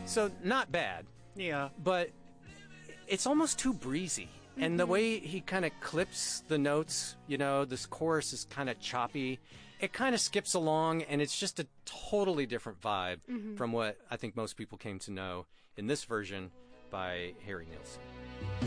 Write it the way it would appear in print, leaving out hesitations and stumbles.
So not bad, Yeah. but it's almost too breezy. And the way he kind of clips the notes, this chorus is kind of choppy. It kind of skips along, and it's just a totally different vibe from what I think most people came to know in this version by Harry Nilsson.